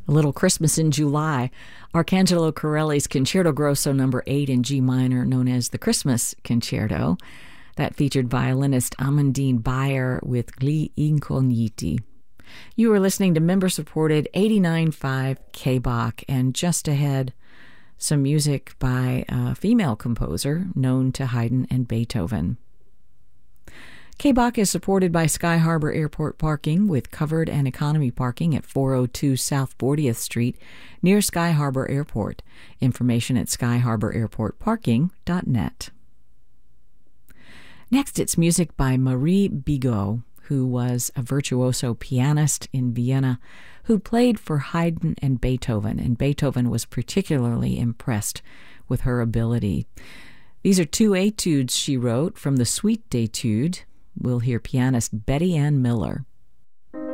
A Little Christmas in July, Arcangelo Corelli's Concerto Grosso No. 8 in G minor, known as the Christmas Concerto, that featured violinist Amandine Bayer with Gli Incogniti. You are listening to member-supported 89.5 KBach, and just ahead, some music by a female composer known to Haydn and Beethoven. KBach is supported by Sky Harbor Airport Parking with covered and economy parking at 402 South 40th Street near Sky Harbor Airport. Information at skyharbораirportparking.net. Next, it's music by Marie Bigot, who was a virtuoso pianist in Vienna who played for Haydn and Beethoven was particularly impressed with her ability. These are two etudes she wrote from the Suite d'Etudes. We'll hear pianist Betty Ann Miller.